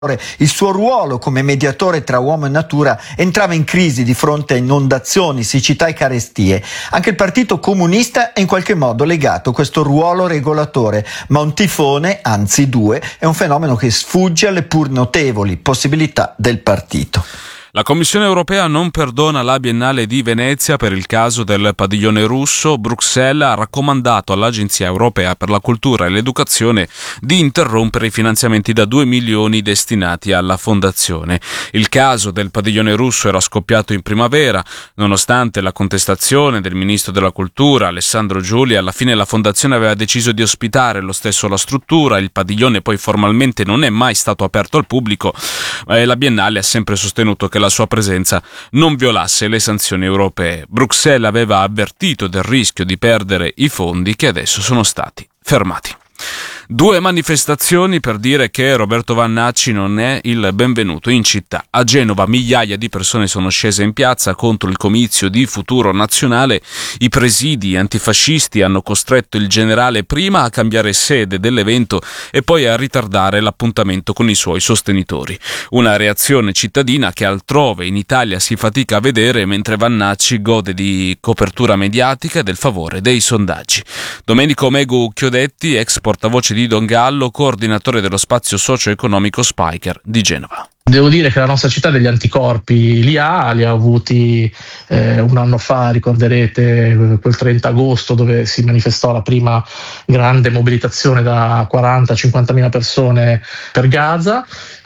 Il suo ruolo come mediatore tra uomo e natura entrava in crisi di fronte a inondazioni, siccità e carestie. Anche il Partito Comunista è in qualche modo legato a questo ruolo regolatore, ma un tifone, anzi due, è un fenomeno che sfugge alle pur notevoli possibilità del partito. La Commissione europea non perdona la Biennale di Venezia per il caso del padiglione russo. Bruxelles ha raccomandato all'Agenzia europea per la cultura e l'educazione di interrompere i finanziamenti da 2 milioni destinati alla fondazione. Il caso del padiglione russo era scoppiato in primavera. Nonostante la contestazione del ministro della cultura Alessandro Giuli, alla fine la fondazione aveva deciso di ospitare lo stesso la struttura. Il padiglione poi formalmente non è mai stato aperto al pubblico e la Biennale ha sempre sostenuto che la sua presenza non violasse le sanzioni europee. Bruxelles aveva avvertito del rischio di perdere i fondi che adesso sono stati fermati. 2 manifestazioni per dire che Roberto Vannacci non è il benvenuto in città. A Genova migliaia di persone sono scese in piazza contro il comizio di Futuro Nazionale. I presidi antifascisti hanno costretto il generale prima a cambiare sede dell'evento e poi a ritardare l'appuntamento con i suoi sostenitori. Una reazione cittadina che altrove in Italia si fatica a vedere, mentre Vannacci gode di copertura mediatica e del favore dei sondaggi. Domenico Megu Chiodetti, ex portavoce di Don Gallo, coordinatore dello spazio socio-economico Spiker di Genova. Devo dire che la nostra città degli anticorpi li ha avuti un anno fa, ricorderete quel 30 agosto dove si manifestò la prima grande mobilitazione da 40-50 mila persone per Gaza,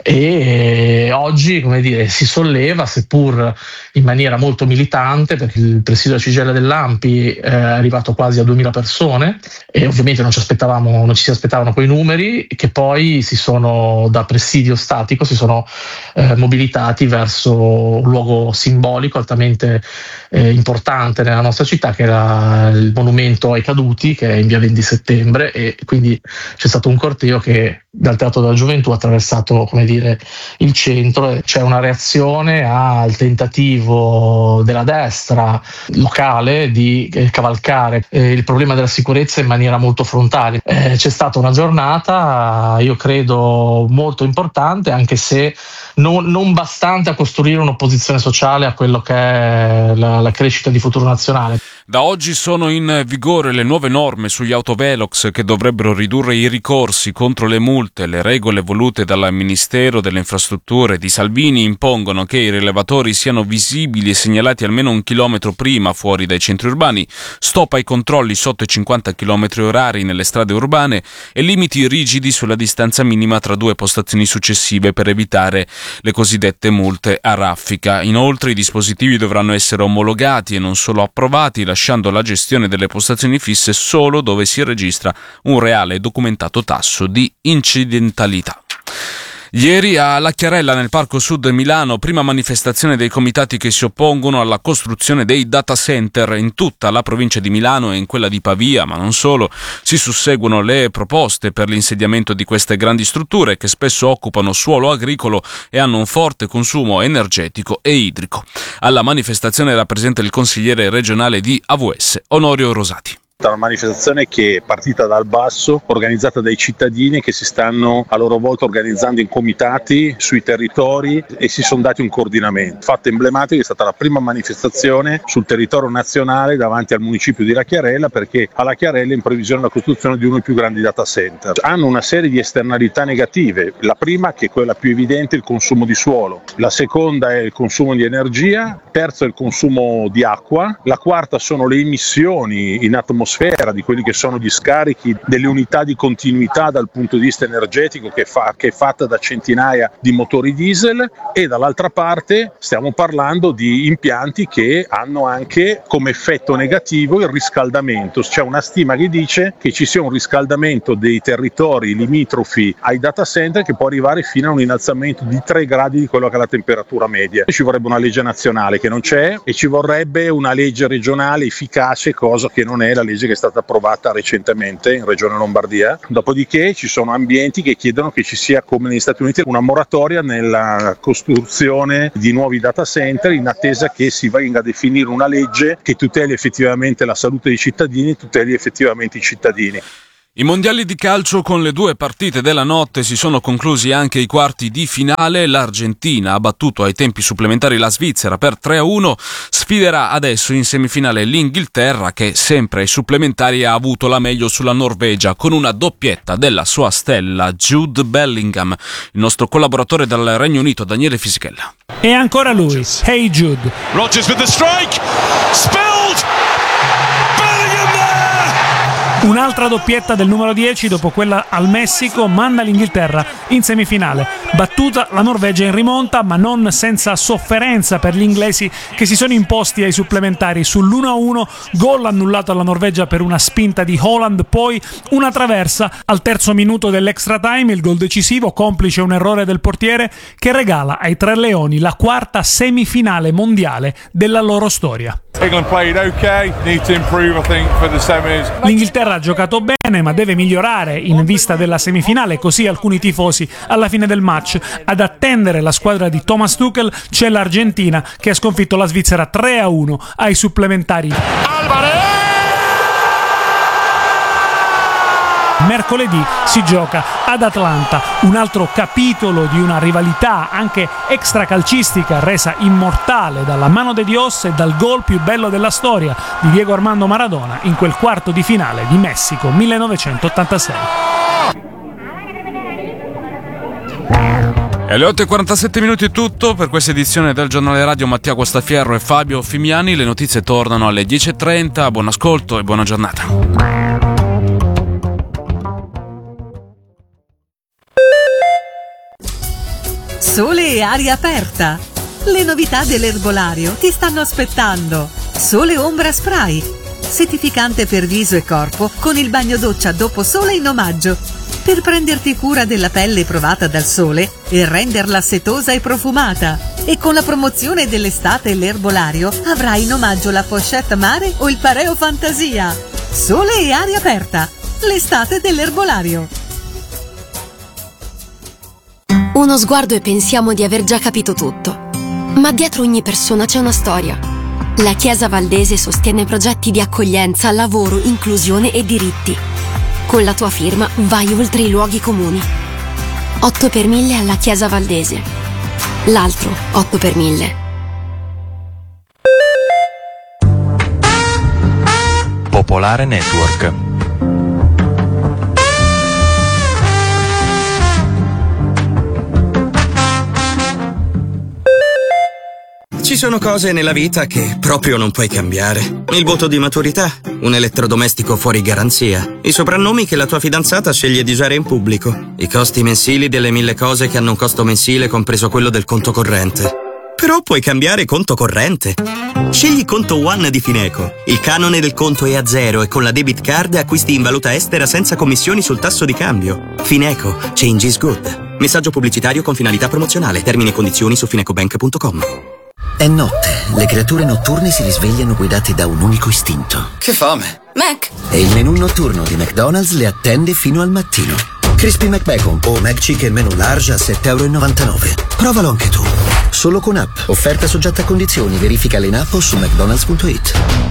e oggi, come dire, si solleva, seppur in maniera molto militante, perché il presidio della CGIL dell'ANPI è arrivato quasi a 2000 persone e ovviamente non ci si aspettavano quei numeri, che poi da presidio statico si sono mobilitati verso un luogo simbolico altamente importante nella nostra città, che era il monumento ai caduti, che è in via 20 settembre, e quindi c'è stato un corteo che dal Teatro della Gioventù ha attraversato, come dire, il centro, e c'è una reazione al tentativo della destra locale di cavalcare il problema della sicurezza in maniera molto frontale. C'è stata una giornata, io credo, molto importante, anche se non bastante a costruire un'opposizione sociale a quello che è la crescita di Futuro Nazionale. Da oggi sono in vigore le nuove norme sugli autovelox che dovrebbero ridurre i ricorsi contro le multe. Le regole volute dal Ministero delle Infrastrutture di Salvini impongono che i rilevatori siano visibili e segnalati almeno 1 chilometro prima fuori dai centri urbani, stop ai controlli sotto i 50 km/h nelle strade urbane e limiti rigidi sulla distanza minima tra 2 postazioni successive per evitare le cosiddette multe a raffica. Inoltre i dispositivi dovranno essere omologati e non solo approvati, lasciando la gestione delle postazioni fisse solo dove si registra un reale e documentato tasso di incidentalità. Ieri a La Chiarella, nel Parco Sud Milano, prima manifestazione dei comitati che si oppongono alla costruzione dei data center in tutta la provincia di Milano e in quella di Pavia, ma non solo. Si susseguono le proposte per l'insediamento di queste grandi strutture che spesso occupano suolo agricolo e hanno un forte consumo energetico e idrico. Alla manifestazione era presente il consigliere regionale di AVS, Onorio Rosati. Una manifestazione che è partita dal basso, organizzata dai cittadini che si stanno a loro volta organizzando in comitati sui territori e si sono dati un coordinamento. Fatto emblematico è stata la prima manifestazione sul territorio nazionale davanti al municipio di La Chiarella, perché a La Chiarella è in previsione la costruzione di uno dei più grandi data center. Hanno una serie di esternalità negative. La prima, che è quella più evidente, è il consumo di suolo. La seconda è il consumo di energia. Terzo è il consumo di acqua. La quarta sono le emissioni in atmosfera di quelli che sono gli scarichi delle unità di continuità dal punto di vista energetico che è fatta da centinaia di motori diesel, e dall'altra parte stiamo parlando di impianti che hanno anche come effetto negativo il riscaldamento. C'è una stima che dice che ci sia un riscaldamento dei territori limitrofi ai data center che può arrivare fino a un innalzamento di 3 gradi di quello che è la temperatura media. Ci vorrebbe una legge nazionale che non c'è, e ci vorrebbe una legge regionale efficace, cosa che non è la legge che è stata approvata recentemente in Regione Lombardia. Dopodiché ci sono ambienti che chiedono che ci sia, come negli Stati Uniti, una moratoria nella costruzione di nuovi data center in attesa che si venga a definire una legge che tuteli effettivamente la salute dei cittadini, tuteli effettivamente i cittadini. I mondiali di calcio con le 2 partite della notte si sono conclusi anche i quarti di finale. L'Argentina ha battuto ai tempi supplementari la Svizzera per 3-1, sfiderà adesso in semifinale l'Inghilterra che sempre ai supplementari ha avuto la meglio sulla Norvegia con una doppietta della sua stella Jude Bellingham. Il nostro collaboratore dal Regno Unito Daniele Fisichella. E ancora lui, Hey Jude. Rodgers with the strike, spilled! Bellingham there! Un'altra doppietta del numero 10 dopo quella al Messico manda l'Inghilterra in semifinale. Battuta la Norvegia in rimonta, ma non senza sofferenza per gli inglesi che si sono imposti ai supplementari sull'1-1, gol annullato alla Norvegia per una spinta di Haaland, poi una traversa al terzo minuto dell'extra time, il gol decisivo, complice un errore del portiere che regala ai Tre Leoni la 4ª semifinale mondiale della loro storia. England played okay, need to improve I think for the semis. L'Inghilterra ha giocato bene ma deve migliorare in vista della semifinale, così alcuni tifosi alla fine del match. Ad attendere la squadra di Thomas Tuchel c'è l'Argentina che ha sconfitto la Svizzera 3-1 ai supplementari. Mercoledì si gioca ad Atlanta, un altro capitolo di una rivalità anche extracalcistica resa immortale dalla mano de Dios e dal gol più bello della storia di Diego Armando Maradona in quel quarto di finale di Messico 1986. E alle 8:47 è tutto per questa edizione del giornale radio. Mattia Guastafierro e Fabio Fimiani. Le notizie tornano alle 10:30. Buon ascolto e buona giornata. Sole e aria aperta. Le novità dell'erbolario ti stanno aspettando. Sole Ombra Spray, settificante per viso e corpo con il bagno doccia dopo sole in omaggio, per prenderti cura della pelle provata dal sole e renderla setosa e profumata. E con la promozione dell'estate e l'erbolario avrai in omaggio la pochette mare o il pareo fantasia. Sole e aria aperta, l'estate dell'erbolario. Uno sguardo e pensiamo di aver già capito tutto. Ma dietro ogni persona c'è una storia. La Chiesa Valdese sostiene progetti di accoglienza, lavoro, inclusione e diritti. Con la tua firma vai oltre i luoghi comuni. 8 per 1000 alla Chiesa Valdese. L'altro 8 per 1000. Popolare Network. Ci sono cose nella vita che proprio non puoi cambiare. Il voto di maturità, un elettrodomestico fuori garanzia, i soprannomi che la tua fidanzata sceglie di usare in pubblico, i costi mensili delle 1000 cose che hanno un costo mensile compreso quello del conto corrente. Però puoi cambiare conto corrente. Scegli Conto One di Fineco. Il canone del conto è a zero e con la debit card acquisti in valuta estera senza commissioni sul tasso di cambio. Fineco, change is good. Messaggio pubblicitario con finalità promozionale. Termini e condizioni su finecobank.com. È notte, le creature notturne si risvegliano guidate da un unico istinto. Che fame! Mac! E il menù notturno di McDonald's le attende fino al mattino. Crispy McBacon o McChicken menù large a €7,99. Provalo anche tu. Solo con app. Offerta soggetta a condizioni. Verifica in app o su mcdonalds.it.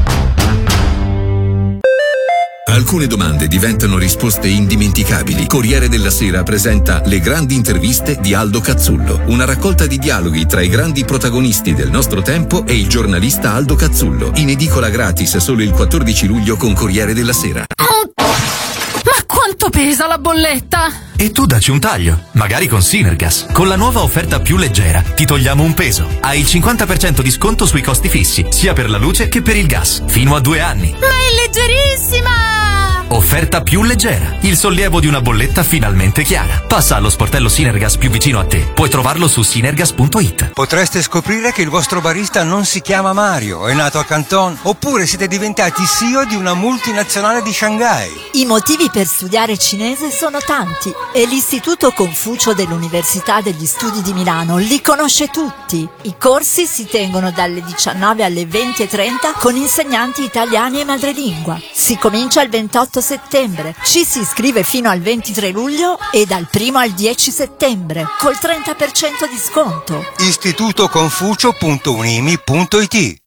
Alcune domande diventano risposte indimenticabili. Corriere della Sera presenta Le grandi interviste di Aldo Cazzullo, una raccolta di dialoghi tra i grandi protagonisti del nostro tempo e il giornalista Aldo Cazzullo, in edicola gratis solo il 14 luglio con Corriere della Sera. Ma quanto pesa la bolletta? E tu dacci un taglio, magari con Sinergas. Con la nuova offerta più leggera ti togliamo un peso. Hai il 50% di sconto sui costi fissi, sia per la luce che per il gas, fino a 2 anni. Ma è leggerissima! Offerta più leggera, il sollievo di una bolletta finalmente chiara. Passa allo sportello Sinergas più vicino a te. Puoi trovarlo su sinergas.it. Potreste scoprire che il vostro barista non si chiama Mario, è nato a Canton, oppure siete diventati CEO di una multinazionale di Shanghai. I motivi per studiare cinese sono tanti e l'Istituto Confucio dell'Università degli Studi di Milano li conosce tutti. I corsi si tengono dalle 19 alle 20:30 con insegnanti italiani e madrelingua. Si comincia il 28 settembre, ci si iscrive fino al 23 luglio e dal 1 al 10 settembre col 30% di sconto. istitutoconfucio.unimi.it